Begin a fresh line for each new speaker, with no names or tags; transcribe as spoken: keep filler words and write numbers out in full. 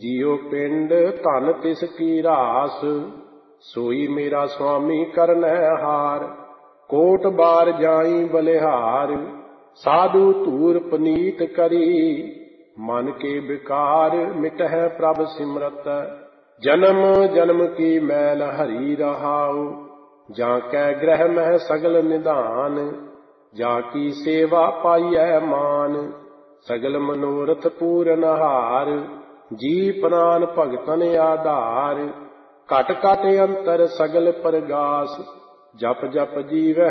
जियो पिंड धन तिस की रास, सोई मेरा स्वामी करनै हार। कोट बार जाई बलिहार, साधु धूर पनीत करी। मन के विकार मिटह प्रभ सिमरत, जन्म जन्म की मैल हरी रहाऊ। जाकै ग्रह मह सगल निधान, जाकी सेवा पाइयै मान। सगल मनोरथ पूरन हार, जी प्राण भगतन आधार। घट घट अंतर सगल परगास, जप जप जीव